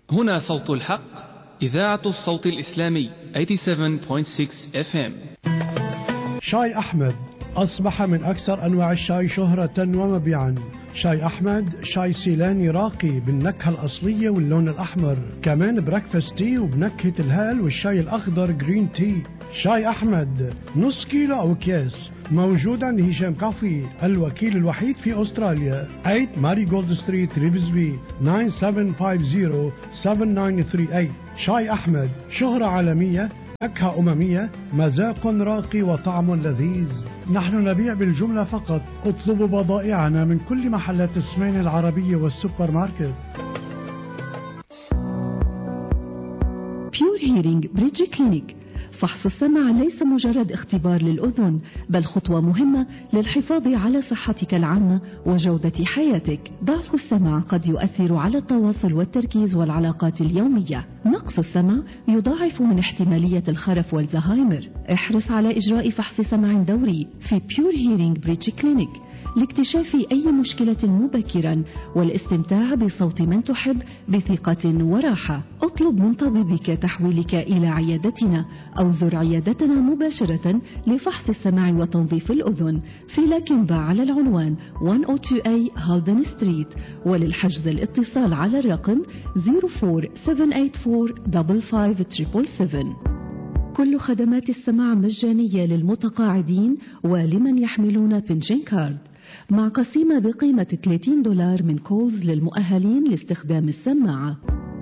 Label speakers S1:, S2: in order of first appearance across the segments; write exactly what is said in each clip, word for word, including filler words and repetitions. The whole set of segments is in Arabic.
S1: هنا صوت الحق، إذاعة الصوت الإسلامي ثمانية وثمانين فاصلة ستة إف إم.
S2: شاي أحمد أصبح من أكثر أنواع الشاي شهرة ومبيعا. شاي أحمد شاي سيلاني راقي بالنكهة الأصلية واللون الأحمر، كمان بريكفاست تي وبنكهة الهال والشاي الأخضر جرين تي. شاي أحمد نص كيلو أو أكياس، موجود عند هشام كافي الوكيل الوحيد في أستراليا. ثمانية ماري جولد ستريت ريفزبي تسعة سبعة خمسة صفر سبعة تسعة ثلاثة ثمانية. شاي أحمد شهرة عالمية، نكهة أممية، مذاق راقي وطعم لذيذ. نحن نبيع بالجملة فقط، اطلبوا بضائعنا من كل محلات السمين العربية والسوبر ماركت.
S3: بيور هيرينج بريدج كلينيك. فحص السمع ليس مجرد اختبار للأذن، بل خطوة مهمة للحفاظ على صحتك العامة وجودة حياتك. ضعف السمع قد يؤثر على التواصل والتركيز والعلاقات اليومية. نقص السمع يضاعف من احتمالية الخرف والزهايمر. احرص على إجراء فحص سمع دوري في بيور هيرينج بريدج كلينيك لاكتشاف أي مشكلة مبكرا والاستمتاع بصوت من تحب بثقة وراحة. اطلب من طبيبك تحويلك إلى عيادتنا أو زر عيادتنا مباشرة لفحص السمع وتنظيف الأذن في لاكنبا على العنوان مئة واثنين إيه هالدن ستريت. وللحجز الاتصال على الرقم صفر أربعة سبعة ثمانية أربعة خمسة خمسة سبعة سبعة. كل خدمات السماع مجانية للمتقاعدين ولمن يحملون بنشن كارد، مع قسيمة بقيمة ثلاثين دولار من كولز للمؤهلين لاستخدام السماعة.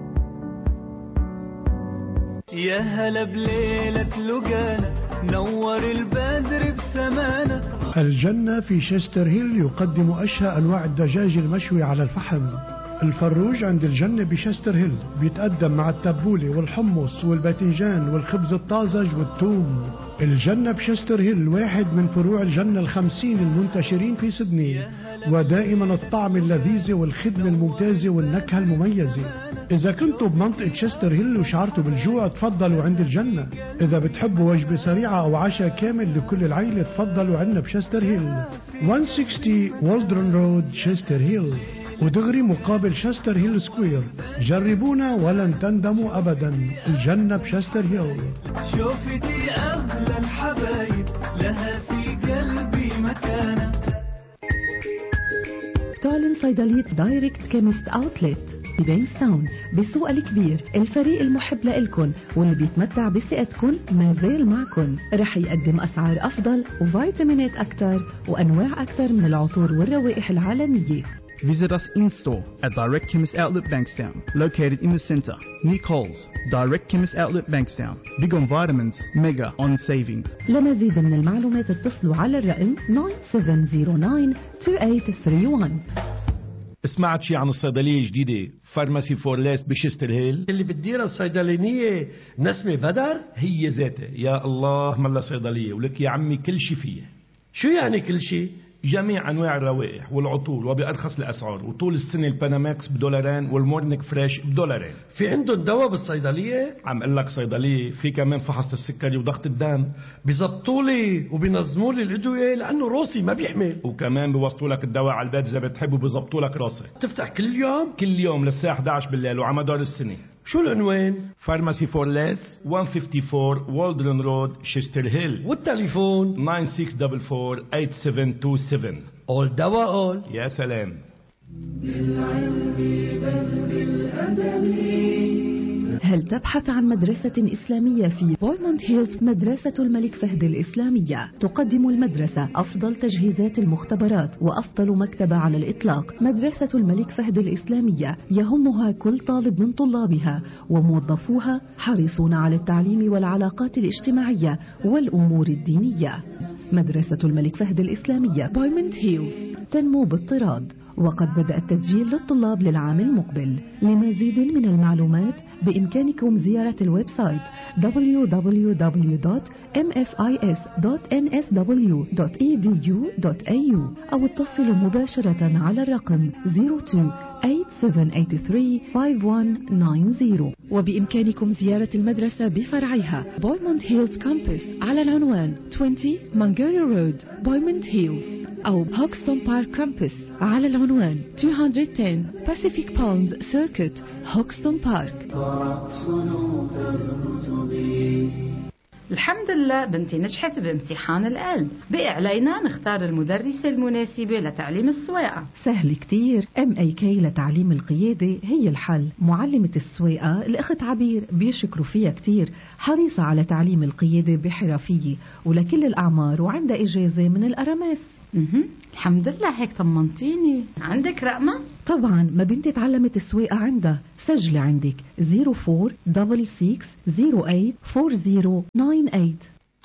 S4: يا هلا بليلة لقانا نور البدر بسمانة.
S2: الجنة في شيستر هيل يقدم أشهى أنواع الدجاج المشوي على الفحم. الفروج عند الجنة بشيستر هيل بيتقدم مع التبولة والحمص والباذنجان والخبز الطازج والثوم. الجنة بشيستر هيل واحد من فروع الجنة الخمسين المنتشرين في سيدني، ودائما الطعم اللذيذ والخدمة الممتازة والنكهة المميزة. إذا كنتوا بمنطقة شيستر هيل وشعرتوا بالجوع تفضلوا عند الجنة. إذا بتحبوا وجبة سريعة أو عشاء كامل لكل العيلة تفضلوا عندنا بشيستر هيل مئة وستين والدرن رود شيستر هيل، ودغري مقابل شيستر هيل سكوير. جربونا ولن تندموا أبدا. الجنة بشيستر هيل.
S4: شوفتي أغلى الحبايب لها في قلبي مكانة.
S3: تعلن صيدلية دايركت كيمست أوتلت ببينستاون بالسوق الكبير. الفريق المحب لإلكن واللي بيتمتع بثقتكن ما زال معكن. رح يقدم أسعار أفضل وفيتامينات أكثر وأنواع أكثر من العطور والروائح العالمية.
S5: Visit us in-store at Direct Chemist Outlet Bankstown, located in the centre, near Coles. Direct Chemist Outlet Bankstown. Big on vitamins, mega on savings.
S3: لمزيد من المعلومات اتصلوا على الرقم تسعة سبعة صفر تسعة ثمانية ثمانية واحد.
S6: سمعت شي عن الصيدلية الجديدة فارماسي فورليس بشيستر هيل
S7: اللي بتديرها الصيدلانية نسمة بدر؟
S6: هي ذاتها. يا الله ملا صيدلية ولك يا عمي كل شي فيها.
S7: شو يعني كل شي؟
S6: جميع أنواع الروائح والعطور وبأرخص الأسعار، وطول السنة الباناماكس بدولارين والمورنيك فريش بدولارين.
S7: في عندهم دواء بالصيدلية؟
S6: عم قل لك صيدلية في كمان فحص السكري وضغط الدم.
S7: بيزبطوا لي وبينظموا لي الأدوية لأنه روسي ما بيحمل،
S6: وكمان بيوصلوا لك الدواء على البيت إذا بتحب وبيزبطوا لك راسك.
S7: تفتح كل يوم؟
S6: كل يوم للساعة إحدى عشر بالليل وعلى مدار السنة.
S7: شو العنوان؟
S6: فارماسي فورليس مئة وخمسة وخمسين والدرن رود شيستر هيل،
S7: والتليفون
S6: تسعة ستة أربعة أربعة ثمانية سبعة اتنين سبعة.
S7: أول دواء أول.
S6: يا سلام.
S4: بالعلم بل بالأدب.
S3: هل تبحث عن مدرسة إسلامية في بويموند هيلز؟ مدرسة الملك فهد الإسلامية تقدم المدرسة أفضل تجهيزات المختبرات وأفضل مكتبة على الإطلاق. مدرسة الملك فهد الإسلامية يهمها كل طالب من طلابها، وموظفوها حريصون على التعليم والعلاقات الاجتماعية والأمور الدينية. مدرسة الملك فهد الإسلامية بويموند هيلز تنمو باضطراد، وقد بدأ التسجيل للطلاب للعام المقبل. لمزيد من المعلومات بإمكانكم زيارة الويب سايت دبليو دبليو دبليو دوت إم إف آي إس دوت إن إس دبليو دوت إي دي يو دوت إيه يو أو اتصلوا مباشرة على الرقم صفر اثنين ثمانية سبعة ثمانية ثلاثة خمسة واحد تسعة صفر. وبإمكانكم زيارة المدرسة بفرعها بويموند هيلز كامبس على العنوان عشرين مانجاري رود بويموند هيلز، أو هوكستون بارك كامبس على العنوان مئتين وعشرة Pacific Palms Circuit هوكستون بارك.
S8: الحمد لله بنتي نجحت بامتحان القلب، بقي علينا نختار المدرسة المناسبة لتعليم السواقة.
S3: سهل كتير، ام اي كي لتعليم القيادة هي الحل. معلمة السواقة الأخت عبير بيشكروا فيها كتير، حريصة على تعليم القيادة بحرفية ولكل الأعمار وعندها إجازة من الأرامس.
S8: اها الحمد لله، هيك طمنتيني. عندك رقمة؟
S3: طبعا، ما بنتي تعلمت السواقة عندها. سجلي عندك صفر أربعة ستة ستة صفر ثمانية أربعة صفر تسعة ثمانية.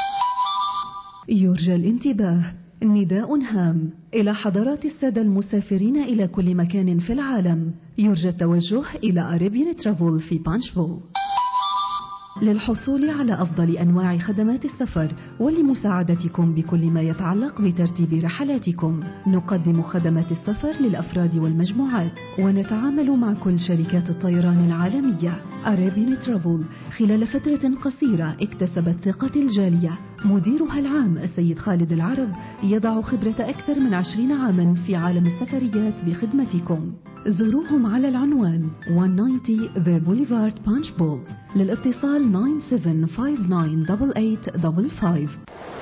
S3: يرجى الانتباه، نداء هام إلى حضرات السادة المسافرين إلى كل مكان في العالم. يرجى التوجه إلى أريبيان ترافل في بانشفول. للحصول على أفضل أنواع خدمات السفر ولمساعدتكم بكل ما يتعلق بترتيب رحلاتكم، نقدم خدمات السفر للأفراد والمجموعات، ونتعامل مع كل شركات الطيران العالمية. أريبيان ترافل خلال فترة قصيرة اكتسبت ثقة الجالية. مديرها العام السيد خالد العرب يضع خبرة أكثر من عشرين عاما في عالم السفريات بخدمتكم. زوروهم على العنوان مئة وتسعين The Boulevard Punchbowl. للاتصال تسعة سبعة خمسة تسعة ثمانية ثمانية خمسة خمسة.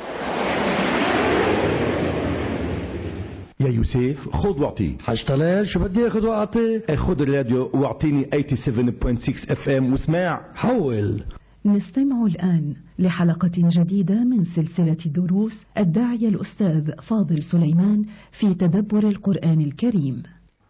S9: يا يوسف خذ واعطي.
S7: حاج طلال شو بدي اخذ واعطي؟
S9: خذ الراديو واعطيني سبعة وثمانين فاصلة ستة اف ام واسمع.
S7: حول.
S3: نستمع الآن لحلقة جديدة من سلسلة دروس الداعية الأستاذ فاضل سليمان في تدبر القرآن الكريم.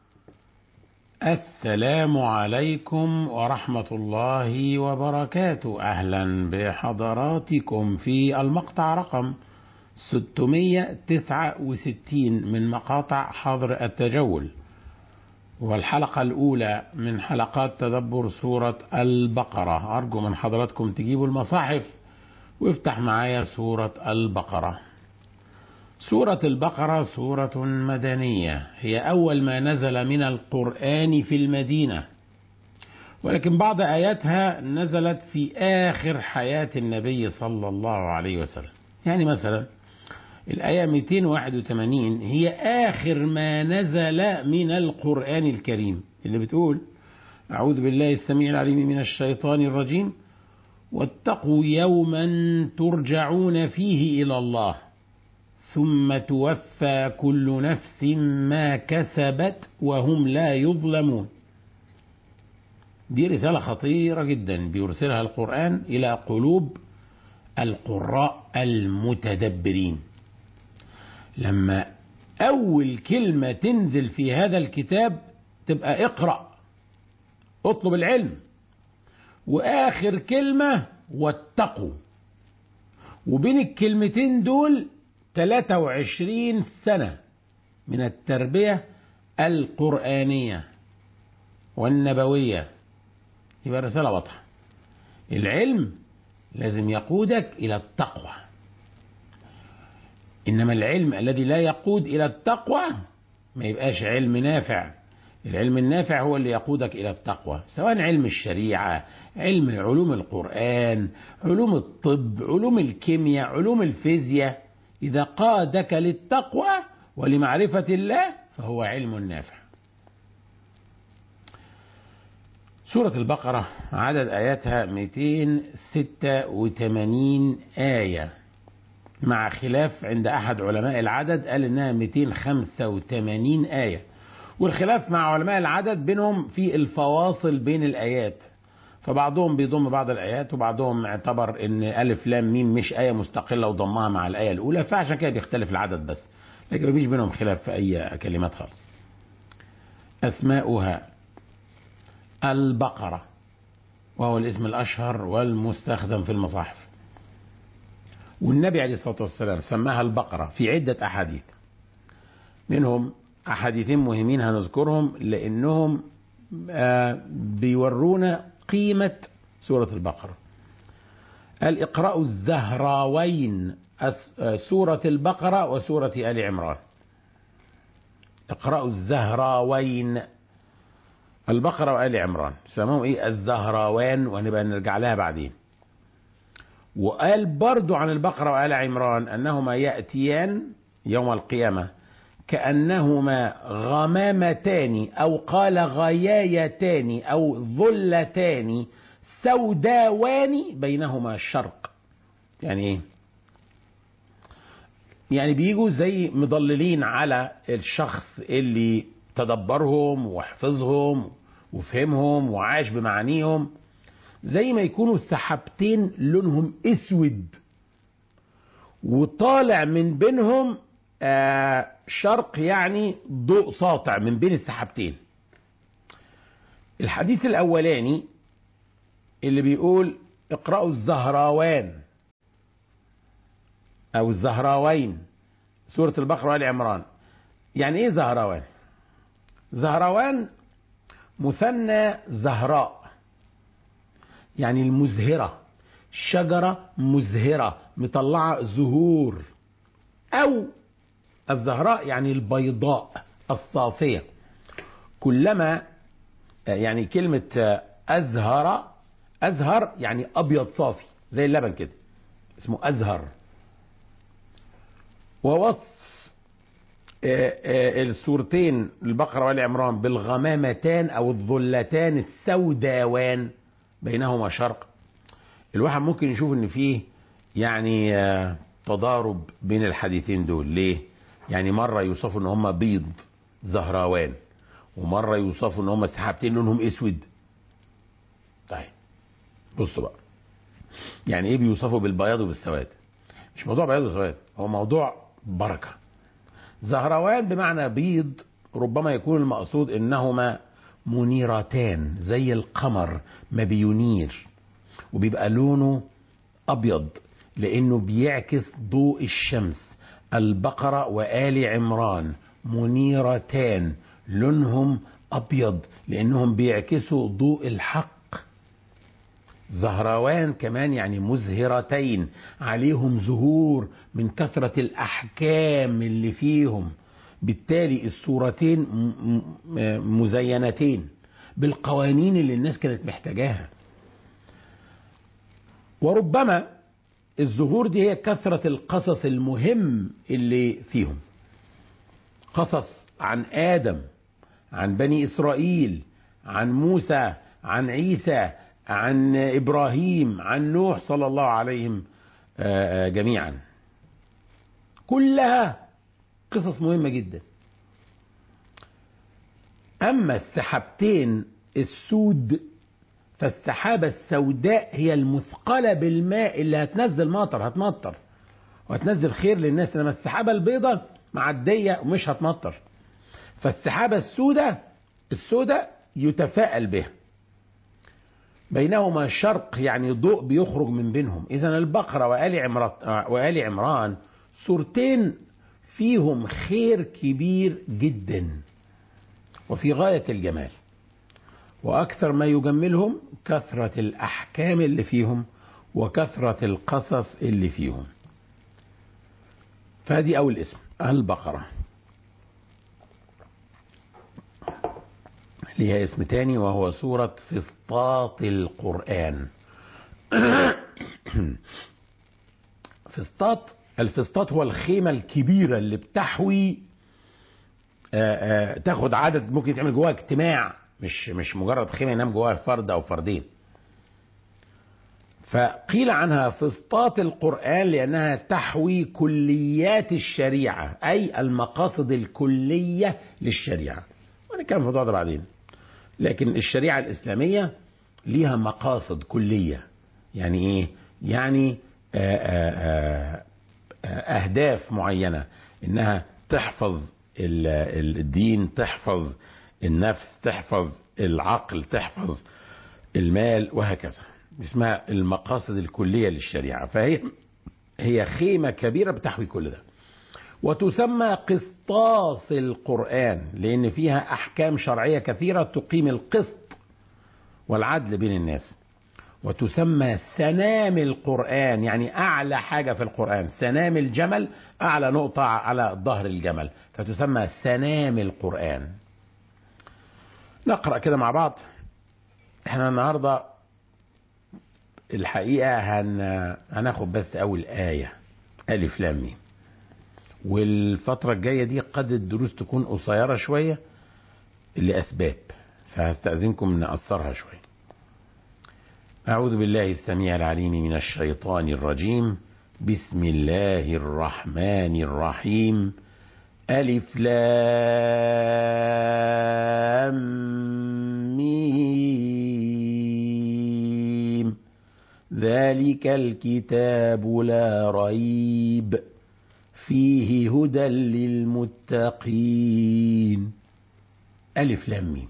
S10: السلام عليكم ورحمة الله وبركاته. أهلا بحضراتكم في المقطع رقم ستمائة وتسعة وستين من مقاطع حظر التجول، والحلقة الأولى من حلقات تدبر سورة البقرة. أرجو من حضراتكم تجيبوا المصاحف وافتح معايا سورة البقرة. سورة البقرة سورة مدنية، هي أول ما نزل من القرآن في المدينة، ولكن بعض آياتها نزلت في آخر حياة النبي صلى الله عليه وسلم. يعني مثلا الآية مئتين وواحد وثمانين هي آخر ما نزل من القرآن الكريم، اللي بتقول: أعوذ بالله السميع العليم من الشيطان الرجيم، واتقوا يوما ترجعون فيه إلى الله ثم توفى كل نفس ما كسبت وهم لا يظلمون. دي رسالة خطيرة جدا بيرسلها القرآن إلى قلوب القراء المتدبرين. لما أول كلمة تنزل في هذا الكتاب تبقى اقرأ، اطلب العلم، وآخر كلمة واتقوا، وبين الكلمتين دول ثلاثة وعشرين سنة من التربية القرآنية والنبوية. يبقى الرسالة واضحة، العلم لازم يقودك إلى التقوى، إنما العلم الذي لا يقود إلى التقوى ما يبقاش علم نافع. العلم النافع هو اللي يقودك إلى التقوى، سواء علم الشريعة، علم علوم القرآن، علوم الطب، علوم الكيمياء، علوم الفيزياء. إذا قادك للتقوى ولمعرفة الله فهو علم نافع. سورة البقرة عدد آياتها مئتين وستة وثمانين آية، مع خلاف عند أحد علماء العدد قال إنها مئتين وخمسة وثمانين آية، والخلاف مع علماء العدد بينهم في الفواصل بين الآيات، فبعضهم بيضم بعض الآيات وبعضهم اعتبر إن ألف لام ميم مش آية مستقلة وضمها مع الآية الأولى، فعشان كده بيختلف العدد بس، لكن مفيش بينهم خلاف في أي كلمات خالص. أسماؤها البقرة، وهو الاسم الأشهر والمستخدم في المصاحف، والنبي عليه الصلاة والسلام سماها البقرة في عدة أحاديث، منهم أحاديثين مهمين هنذكرهم لأنهم بيورونا قيمة سورة البقرة. قال: اقرأوا الزهراوين، سورة البقرة وسورة آل عمران. اقرأوا الزهراوين، البقرة وآل عمران، سموهم ايه؟ الزهراوان، وهنبقى نرجع لها بعدين. وقال برضو عن البقرة وآل عمران أنهما يأتيان يوم القيامة كأنهما غمامتان أو قال غيايتان أو ظلتان سوداوان بينهما الشرق. يعني ايه؟ يعني بيجوا زي مضللين على الشخص اللي تدبرهم وحفظهم وفهمهم وعاش بمعانيهم، زي ما يكونوا السحابتين لونهم اسود وطالع من بينهم آه شرق، يعني ضوء ساطع من بين السحابتين. الحديث الأولاني اللي بيقول اقرأوا الزهراوان أو الزهراوين، سورة البقرة وآل عمران. يعني إيه زهراوان؟ زهراوان مثنى زهراء، يعني المزهرة، شجرة مزهرة مطلعة زهور، أو الزهراء يعني البيضاء الصافية. كلما يعني كلمة أزهر، أزهر يعني أبيض صافي زي اللبن كده، اسمه أزهر. ووصف السورتين البقرة والعمران بالغمامتان أو الظلتان السوداوان بينهما شرق، الواحد ممكن يشوف ان فيه يعني تضارب بين الحديثين دول. ليه؟ يعني مرة يوصفوا ان هم بيض زهراوان، ومرة يوصفوا ان هم سحابتين لونهم اسود. طيب بصوا بقى، يعني ايه بيوصفوا بالبياض وبالسواد؟ مش موضوع بياض وسواد، هو موضوع بركة. زهراوان بمعنى بيض، ربما يكون المقصود انهما منيرتان زي القمر ما بينير، وبيبقى لونه أبيض لأنه بيعكس ضوء الشمس. البقرة وآل عمران منيرتان، لونهم أبيض لأنهم بيعكسوا ضوء الحق. زهراوان كمان يعني مزهرتين، عليهم زهور من كثرة الأحكام اللي فيهم، بالتالي السورتين مزينتين بالقوانين اللي الناس كانت محتاجاها. وربما الزهور دي هي كثرة القصص المهم اللي فيهم، قصص عن آدم، عن بني إسرائيل، عن موسى، عن عيسى، عن إبراهيم، عن نوح صلى الله عليهم جميعا. كلها قصص مهمة جدا. أما السحابتين السود، فالسحابة السوداء هي المثقلة بالماء اللي هتنزل مطر، هتمطر وهتنزل خير للناس. انما السحابة البيضاء معدية ومش هتمطر. فالسحابة السوداء السوداء يتفاءل بها. بينهما شرق يعني ضوء بيخرج من بينهم. إذن البقرة وآل عمران, وآل عمران سورتين فيهم خير كبير جدا وفي غاية الجمال. وأكثر ما يجملهم كثرة الأحكام اللي فيهم وكثرة القصص اللي فيهم. فهذه أول اسم، البقرة. ليها اسم تاني وهو سورة فسطاط القرآن. فسطاط، الفسطاط هو الخيمة الكبيرة اللي بتحوي آآ آآ تاخد عدد، ممكن تعمل جواها اجتماع، مش مش مجرد خيمة ينام جواها فرد أو فردين. فقيل عنها فسطاط القرآن لأنها تحوي كليات الشريعة، أي المقاصد الكلية للشريعة. ونتكلم في الموضوع ده بعدين. لكن الشريعة الإسلامية ليها مقاصد كلية. يعني إيه؟ يعني آآ آآ أهداف معينة، إنها تحفظ الدين، تحفظ النفس، تحفظ العقل، تحفظ المال، وهكذا. اسمها المقاصد الكلية للشريعة. فهي هي خيمة كبيرة بتحوي كل ده. وتسمى قسطاس القرآن لأن فيها أحكام شرعية كثيرة تقيم القسط والعدل بين الناس. وتسمى سنام القرآن، يعني أعلى حاجة في القرآن. سنام الجمل أعلى نقطة على ظهر الجمل، فتسمى سنام القرآن. نقرأ كده مع بعض. احنا النهاردة الحقيقة هن... هناخد بس أول آية، ألف لام ميم، والفترة الجاية دي قد الدروس تكون قصيرة شوية لأسباب، فهستأذنكم نقصرها شوية. أعوذ بالله السميع العليم من الشيطان الرجيم. بسم الله الرحمن الرحيم. ألف لام ميم ذلك الكتاب لا ريب فيه هدى للمتقين. ألف لام ميم.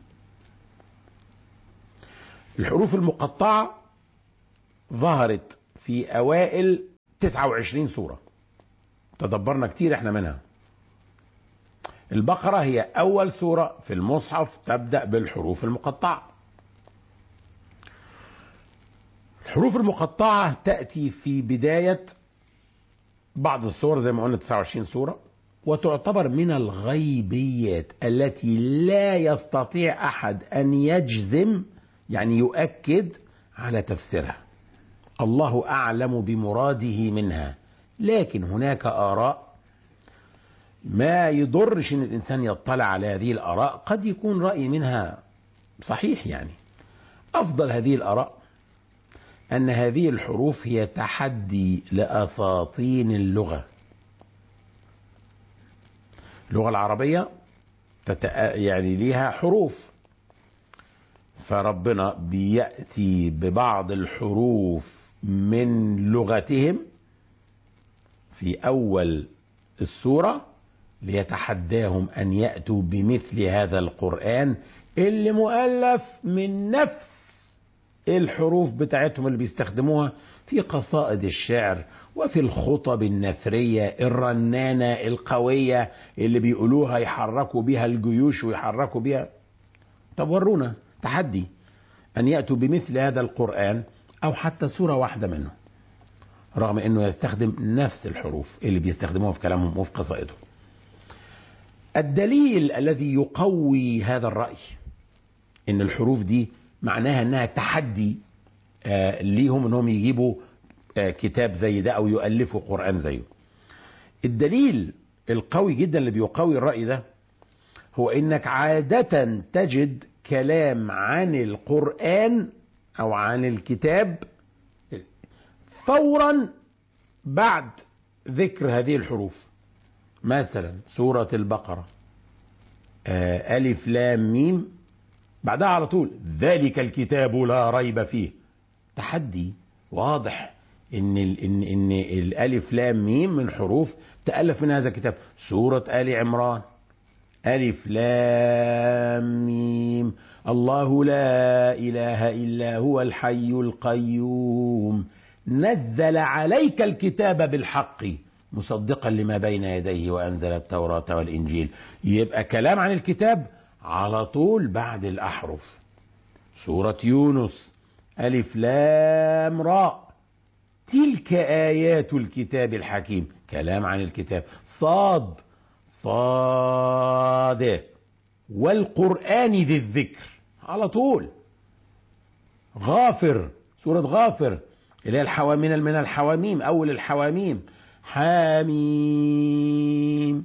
S10: الحروف المقطعة ظهرت في أوائل تسعة وعشرين سورة، تدبرنا كتير احنا منها. البقرة هي أول سورة في المصحف تبدأ بالحروف المقطعة. الحروف المقطعة تأتي في بداية بعض السور زي ما قلنا تسعة وعشرين سورة، وتعتبر من الغيبيات التي لا يستطيع أحد أن يجزم يعني يؤكد على تفسيرها. الله أعلم بمراده منها، لكن هناك آراء ما يضرش ان الانسان يطلع على هذه الاراء، قد يكون رأي منها صحيح. يعني افضل هذه الاراء ان هذه الحروف هي تحدي لاساطين اللغة. اللغة العربية تتأ... يعني ليها حروف، فربنا بيأتي ببعض الحروف من لغتهم في اول السورة ليتحداهم أن يأتوا بمثل هذا القرآن اللي مؤلف من نفس الحروف بتاعتهم اللي بيستخدموها في قصائد الشعر وفي الخطب النثرية الرنانة القوية اللي بيقولوها يحركوا بها الجيوش ويحركوا بها. طب ورونا تحدي أن يأتوا بمثل هذا القرآن أو حتى سورة واحدة منه، رغم أنه يستخدم نفس الحروف اللي بيستخدموها في كلامهم وفي قصائدهم. الدليل الذي يقوي هذا الرأي ان الحروف دي معناها انها تحدي آه ليهم انهم يجيبوا آه كتاب زي ده او يؤلفوا قرآن زيه. الدليل القوي جدا اللي بيقوي الرأي ده هو انك عادة تجد كلام عن القرآن او عن الكتاب فورا بعد ذكر هذه الحروف. مثلا سورة البقرة آه ألف لام ميم، بعدها على طول ذلك الكتاب لا ريب فيه. تحدي واضح ان ال ان ان الالف لام ميم من حروف تألف من هذا الكتاب. سورة آل عمران ألف لام ميم الله لا إله إلا هو الحي القيوم نزل عليك الكتاب بالحق مصدقا لما بين يديه وأنزل التوراة والإنجيل. يبقى كلام عن الكتاب على طول بعد الأحرف. سورة يونس ألف لام راء تلك آيات الكتاب الحكيم، كلام عن الكتاب. صاد صاد والقرآن ذي الذكر على طول. غافر سورة غافر اللي هي الحوامين من الحواميم أول الحواميم. حاميم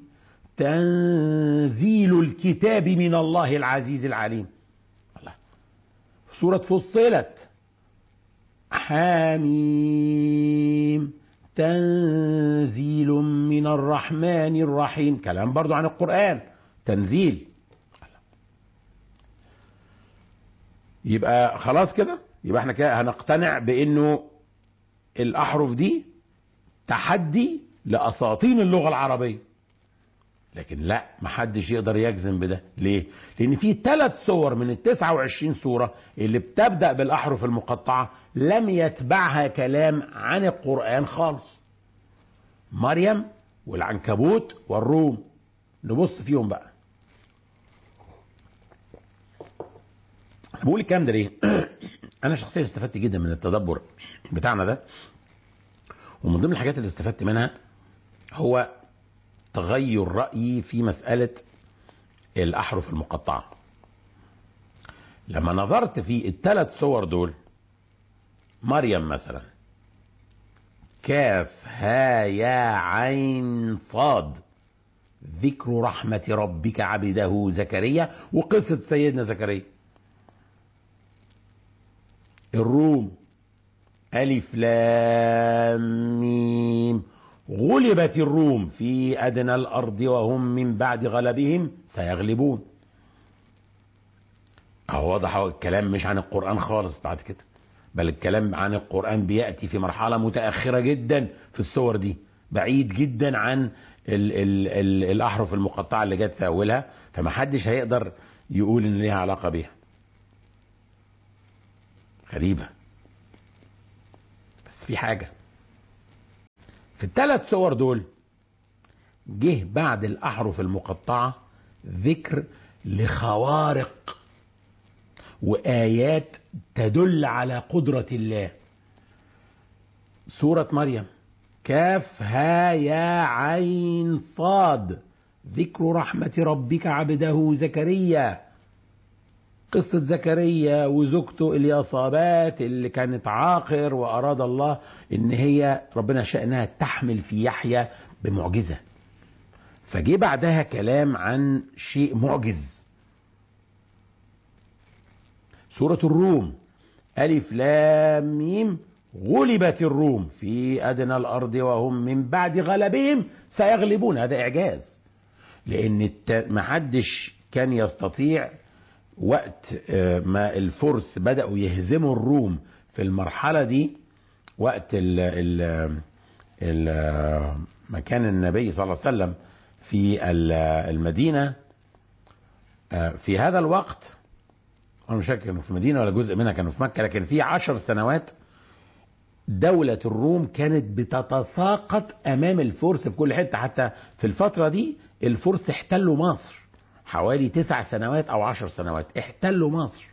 S10: تنزيل الكتاب من الله العزيز العليم. الله. سورة فصلت حاميم تنزيل من الرحمن الرحيم، كلام برضو عن القرآن تنزيل. يبقى خلاص كده، يبقى احنا كده هنقتنع بانه الاحرف دي تحدي لاساطين اللغة العربية. لكن لا، محدش يقدر يجزم بده. ليه؟ لان في ثلاث سور من التسعة وعشرين سورة اللي بتبدأ بالاحرف المقطعة لم يتبعها كلام عن القرآن خالص. مريم والعنكبوت والروم. نبص فيهم بقى. بقول الكلام ده ليه؟ انا شخصيا استفدت جدا من التدبر بتاعنا ده، ومن ضمن الحاجات اللي استفدت منها هو تغير رأيي في مسألة الأحرف المقطعة. لما نظرت في الثلاث صور دول، مريم مثلا كاف ها يا عين صاد، ذكر رحمة ربك عبده زكريا وقصة سيدنا زكريا. الروم ألف لام ميم غلبت الروم في أدنى الأرض وهم من بعد غلبهم سيغلبون. أهو واضح الكلام مش عن القرآن خالص بعد كده، بل الكلام عن القرآن بيأتي في مرحلة متأخرة جدا في الصور دي، بعيد جدا عن ال ال ال الأحرف المقطعة اللي جت في أولها، فمحدش هيقدر يقول إن ليها علاقة بيها. غريبة. بس في حاجة، في الثلاث صور دول جه بعد الأحرف المقطعة ذكر لخوارق وآيات تدل على قدرة الله. سورة مريم كاف ها يا عين صاد ذكر رحمة ربك عبده زكريا. قصة زكريا وزوجته اليصابات اللي كانت عاقر وأراد الله إن هي ربنا شأنها تحمل في يحيى بمعجزة، فجي بعدها كلام عن شيء معجز. سورة الروم ألف لام ميم غلبت الروم في أدنى الأرض وهم من بعد غلبهم سيغلبون. هذا إعجاز، لأن محدش كان يستطيع وقت ما الفرس بدأوا يهزموا الروم في المرحلة دي، وقت ال ال ال مكان النبي صلى الله عليه وسلم في المدينة. في هذا الوقت أنا مش فاكر كانوا في المدينة ولا جزء منها كانوا في مكة، لكن في عشر سنوات دولة الروم كانت بتتساقط أمام الفرس في كل حتة. حتى في الفترة دي الفرس احتلوا مصر حوالي تسع سنوات أو عشر سنوات، احتلوا مصر.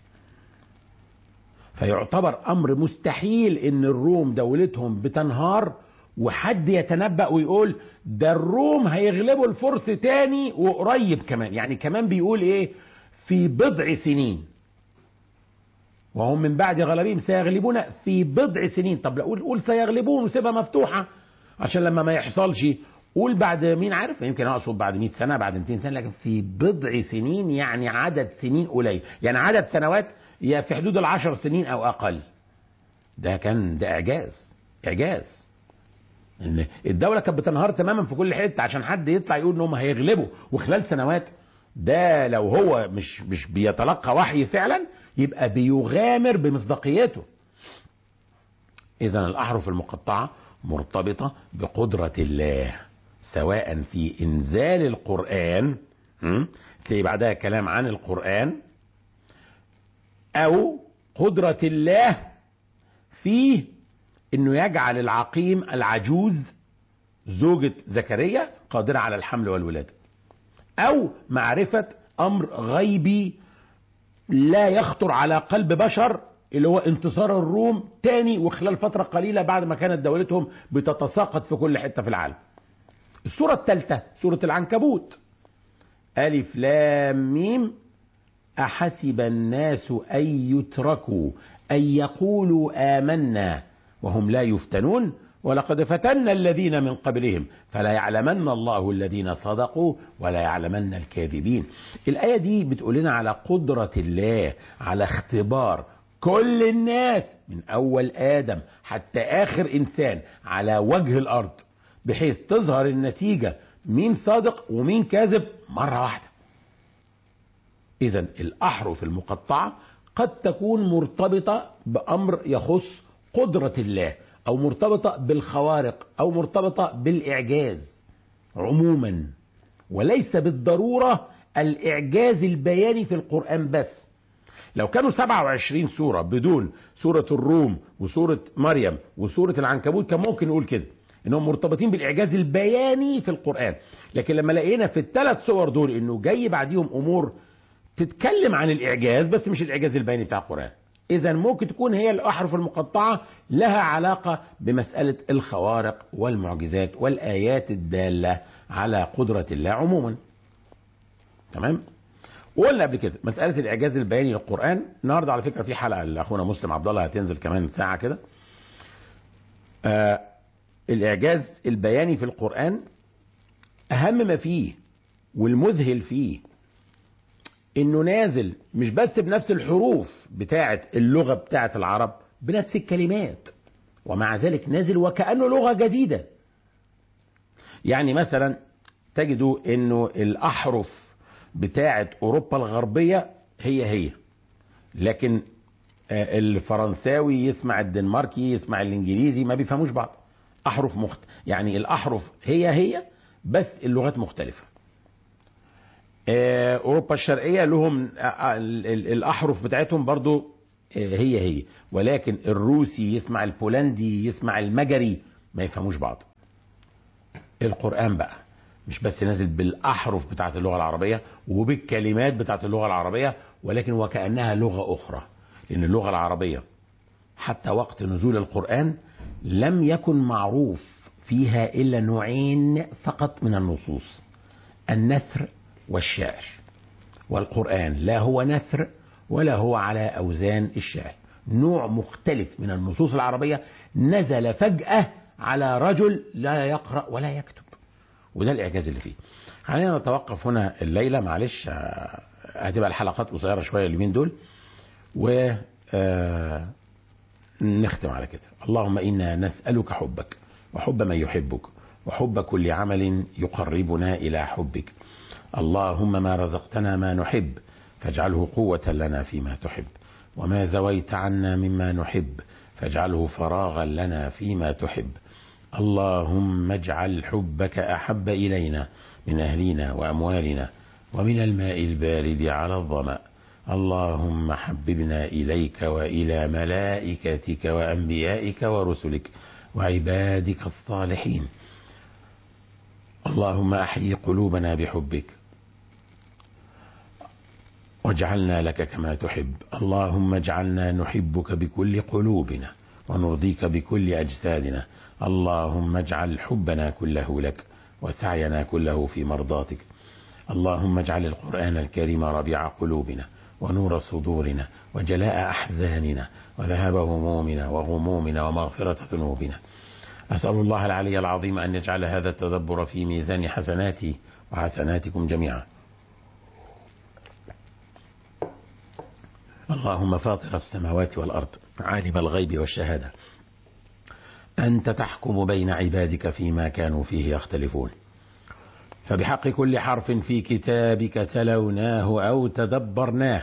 S10: فيعتبر أمر مستحيل إن الروم دولتهم بتنهار وحد يتنبأ ويقول ده الروم هيغلبوا الفرس تاني وقريب كمان. يعني كمان بيقول إيه؟ في بضع سنين وهم من بعد غلبهم سيغلبون في بضع سنين. طب لا قول قول سيغلبون وسيبها مفتوحة عشان لما ما يحصلش قول بعد مين عارف، يمكن اقصد بعد مئة سنة بعد مئتين سنة، لكن في بضع سنين يعني عدد سنين قليل، يعني عدد سنوات في حدود العشر سنين او اقل. ده كان ده اعجاز اعجاز ان الدولة كانت بتنهار تماما في كل حتة عشان حد يطلع يقول انهم هيغلبوا وخلال سنوات. ده لو هو مش مش بيتلقى وحي فعلا يبقى بيغامر بمصداقيته. اذا الاحرف المقطعة مرتبطة بقدرة الله، سواء في انزال القرآن تلاقي بعدها كلام عن القرآن، او قدرة الله في انه يجعل العقيم العجوز زوجة زكريا قادرة على الحمل والولادة، او معرفة امر غيبي لا يخطر على قلب بشر اللي هو انتصار الروم تاني وخلال فترة قليلة بعد ما كانت دولتهم بتتساقط في كل حتة في العالم. السورة الثالثة سورة العنكبوت ألف لام ميم أحسب الناس أن يتركوا أن يقولوا آمنا وهم لا يفتنون ولقد فتنا الذين من قبلهم فلا يعلمن الله الذين صدقوا ولا يعلمن الكاذبين. الآية دي بتقول لنا على قدرة الله على اختبار كل الناس من أول آدم حتى آخر إنسان على وجه الأرض، بحيث تظهر النتيجة مين صادق ومين كاذب مرة واحدة. إذن الأحرف المقطعة قد تكون مرتبطة بأمر يخص قدرة الله، أو مرتبطة بالخوارق، أو مرتبطة بالإعجاز عموما، وليس بالضرورة الإعجاز البياني في القرآن بس. لو كانوا سبعة وعشرين سورة بدون سورة الروم وسورة مريم وسورة العنكبوت كان ممكن نقول كده انهم مرتبطين بالاعجاز البياني في القرآن، لكن لما لقينا في الثلاث صور دول انه جاي بعديهم امور تتكلم عن الاعجاز بس مش الاعجاز البياني بتاع القرآن، اذا ممكن تكون هي الاحرف المقطعة لها علاقة بمسألة الخوارق والمعجزات والايات الدالة على قدرة الله عموما. تمام؟ وقلنا قبل كده مسألة الإعجاز البياني للقرآن. النهاردة على فكرة في حلقة لأخونا مسلم عبد الله هتنزل كمان ساعة كده. آه الإعجاز البياني في القرآن أهم ما فيه والمذهل فيه انه نازل مش بس بنفس الحروف بتاعة اللغة بتاعة العرب، بنفس الكلمات، ومع ذلك نازل وكأنه لغة جديدة. يعني مثلا تجدوا انه الاحرف بتاعة اوروبا الغربية هي هي، لكن الفرنساوي يسمع الدنماركي يسمع الانجليزي ما بيفهموش بعض. احرف مخت... يعني الاحرف هي هي بس اللغات مختلفة. اوروبا الشرقية لهم الاحرف بتاعتهم برضو هي هي، ولكن الروسي يسمع البولندي يسمع المجري ما يفهموش بعض. القرآن بقى مش بس نازل بالاحرف بتاعت اللغة العربية وبالكلمات بتاعت اللغة العربية، ولكن وكأنها لغة اخرى، لان اللغة العربية حتى وقت نزول القرآن لم يكن معروف فيها الا نوعين فقط من النصوص، النثر والشعر. والقرآن لا هو نثر ولا هو على أوزان الشعر، نوع مختلف من النصوص العربية نزل فجأة على رجل لا يقرأ ولا يكتب، وده الإعجاز اللي فيه. خلينا نتوقف هنا الليلة، معلش هتبقى الحلقات قصيرة شوية اليومين دول، و نختم على كده. اللهم إنا نسألك حبك وحب من يحبك وحب كل عمل يقربنا إلى حبك. اللهم ما رزقتنا ما نحب فاجعله قوة لنا فيما تحب، وما زويت عنا مما نحب فاجعله فراغا لنا فيما تحب. اللهم اجعل حبك أحب إلينا من أهلنا وأموالنا ومن الماء البارد على الظمأ. اللهم حببنا إليك وإلى ملائكتك وأنبيائك ورسلك وعبادك الصالحين. اللهم أحيي قلوبنا بحبك واجعلنا لك كما تحب. اللهم اجعلنا نحبك بكل قلوبنا ونرضيك بكل أجسادنا. اللهم اجعل حبنا كله لك وسعينا كله في مرضاتك. اللهم اجعل القرآن الكريم ربيع قلوبنا ونور صدورنا وجلاء أحزاننا وذهاب همومنا وغمومنا ومغفرة ذنوبنا. أسأل الله العلي العظيم أن يجعل هذا التدبر في ميزان حسناتي وحسناتكم جميعا. اللهم فاطر السماوات والأرض عالم الغيب والشهادة، أنت تحكم بين عبادك فيما كانوا فيه يختلفون، فبحق كل حرف في كتابك تلوناه أو تدبرناه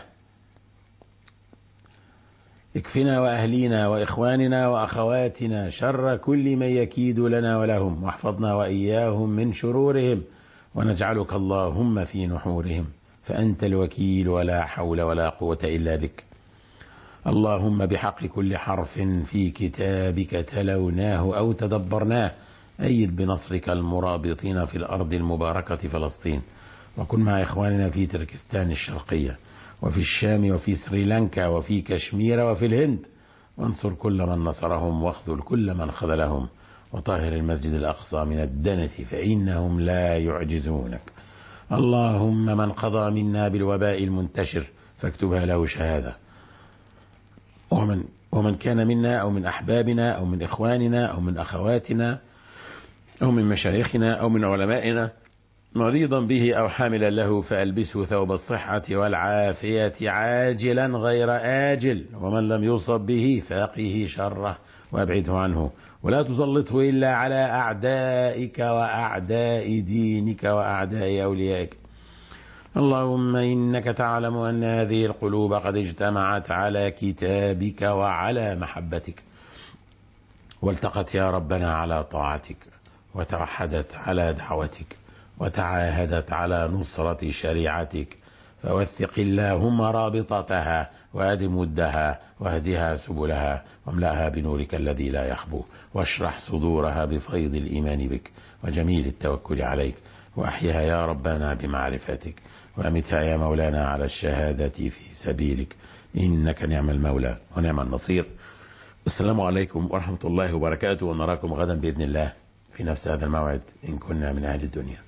S10: اكفنا وأهلينا وإخواننا وأخواتنا شر كل من يكيد لنا ولهم، واحفظنا وإياهم من شرورهم، ونجعلك اللهم في نحورهم، فأنت الوكيل ولا حول ولا قوة إلا بك. اللهم بحق كل حرف في كتابك تلوناه أو تدبرناه أيد بنصرك المرابطين في الأرض المباركة فلسطين، وكن مع إخواننا في تركستان الشرقية وفي الشام وفي سريلانكا وفي كشمير وفي الهند، وانصر كل من نصرهم واخذل كل من خذلهم، وطهر المسجد الأقصى من الدنس فإنهم لا يعجزونك. اللهم من قضى منا بالوباء المنتشر فاكتبها له شهادة، ومن, ومن كان منا أو من أحبابنا أو من إخواننا أو من أخواتنا أو من مشايخنا أو من علمائنا مريضا به أو حاملا له فألبسه ثوب الصحة والعافية عاجلا غير آجل، ومن لم يصب به فقه شره وأبعده عنه، ولا تسلطه إلا على أعدائك وأعداء دينك وأعداء أوليائك. اللهم إنك تعلم أن هذه القلوب قد اجتمعت على كتابك وعلى محبتك، والتقت يا ربنا على طاعتك، وتوحدت على دعوتك، وتعاهدت على نصرة شريعتك، فوثق اللهم رابطتها وأدم ودها واهدها سبلها واملأها بنورك الذي لا يخبو، واشرح صدورها بفيض الإيمان بك وجميل التوكل عليك، وأحيها يا ربنا بمعرفتك، وأمتها يا مولانا على الشهادة في سبيلك، إنك نعم المولى ونعم النصير. السلام عليكم ورحمة الله وبركاته، ونراكم غدا بإذن الله في نفس هذا الموعد إن كنا من أهل الدنيا.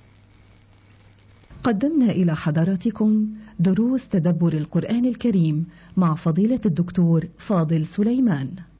S3: قدمنا إلى حضراتكم دروس تدبر القرآن الكريم مع فضيلة الدكتور فاضل سليمان.